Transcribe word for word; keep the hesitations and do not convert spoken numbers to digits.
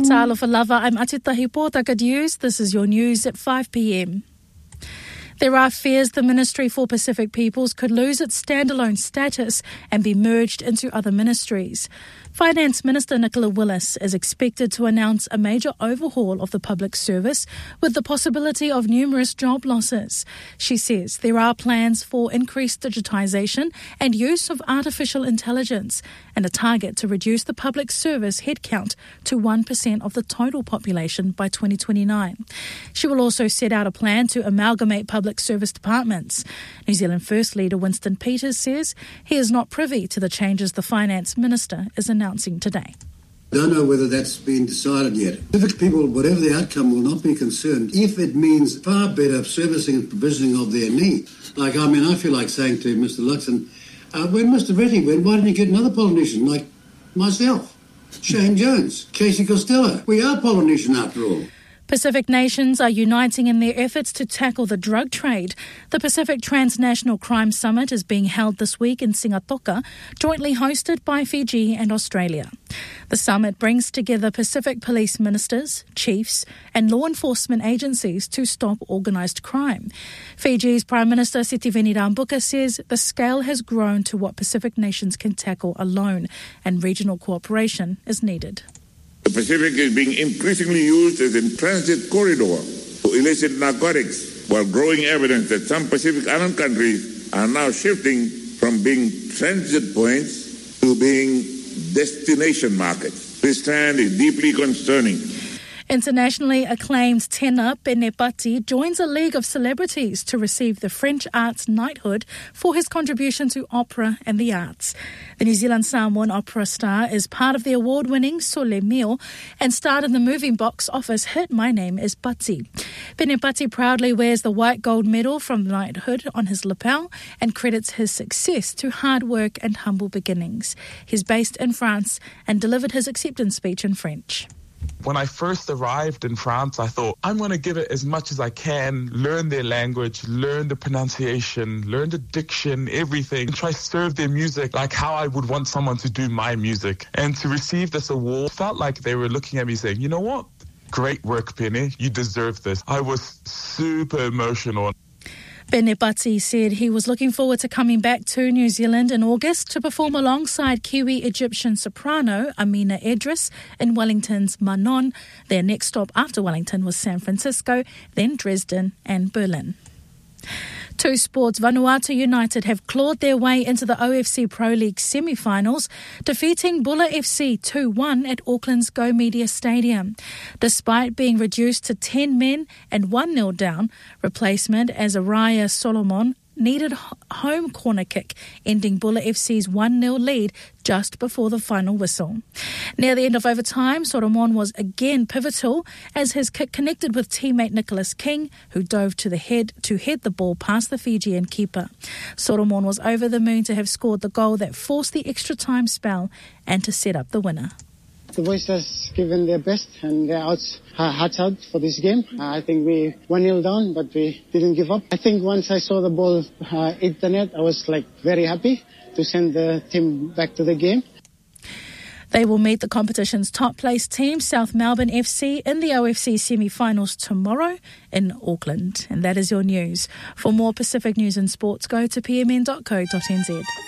Talofa lava, I'm Atitahi Pōtaka News. This is your news at five p.m. There are fears the Ministry for Pacific Peoples could lose its standalone status and be merged into other ministries. Finance Minister Nicola Willis is expected to announce a major overhaul of the public service with the possibility of numerous job losses. She says there are plans for increased digitisation and use of artificial intelligence and a target to reduce the public service headcount to one percent of the total population by twenty twenty-nine. She will also set out a plan to amalgamate public service departments. New Zealand First Leader Winston Peters says he is not privy to the changes the Finance Minister is announcing today. I don't know whether that's been decided yet. Pacific people, whatever the outcome, will not be concerned if it means far better servicing and provisioning of their needs. Like, I mean, I feel like saying to Mister Luxon, uh, when Mister Retty went, why didn't you get another Polynesian like myself? Shane Jones, Casey Costello. We are Polynesian after all. Pacific nations are uniting in their efforts to tackle the drug trade. The Pacific Transnational Crime Summit is being held this week in Sigatoka, jointly hosted by Fiji and Australia. The summit brings together Pacific police ministers, chiefs and law enforcement agencies to stop organised crime. Fiji's Prime Minister Sitiveni Rabuka says the scale has grown to what Pacific nations can tackle alone and regional cooperation is needed. The Pacific is being increasingly used as a transit corridor to illicit narcotics, while growing evidence that some Pacific Island countries are now shifting from being transit points to being destination markets. This trend is deeply concerning. Internationally acclaimed tenor Pene Pati joins a league of celebrities to receive the French Arts Knighthood for his contribution to opera and the arts. The New Zealand Samoan opera star is part of the award-winning Sole Mio and starred in the movie box office hit My Name is Pati. Pene Pati proudly wears the white gold medal from the knighthood on his lapel and credits his success to hard work and humble beginnings. He's based in France and delivered his acceptance speech in French. When I first arrived in France, I thought, I'm going to give it as much as I can, learn their language, learn the pronunciation, learn the diction, everything, and try to serve their music like how I would want someone to do my music. And to receive this award felt like they were looking at me saying, you know what? Great work, Pene. You deserve this. I was super emotional. Pene Pati said he was looking forward to coming back to New Zealand in August to perform alongside Kiwi-Egyptian soprano Amina Edris in Wellington's Manon. Their next stop after Wellington was San Francisco, then Dresden and Berlin. Two sports, Vanuatu United have clawed their way into the O F C Pro League semi-finals, defeating Bulla F C two one at Auckland's Go Media Stadium. Despite being reduced to ten men and one nil down, replacement Azariah Solomon needed home corner kick, ending Bulla F C's one nil lead just before the final whistle. Near the end of overtime, Solomon was again pivotal as his kick connected with teammate Nicholas King, who dove to the head to head the ball past the Fijian keeper. Solomon was over the moon to have scored the goal that forced the extra time spell and to set up the winner. The boys has given their best and their outs, uh, hearts out for this game. Uh, I think we one nil down, but we didn't give up. I think once I saw the ball uh, hit the net, I was like very happy to send the team back to the game. They will meet the competition's top-placed team, South Melbourne F C, in the O F C semi-finals tomorrow in Auckland. And that is your news. For more Pacific news and sports, go to p m n dot co dot n z.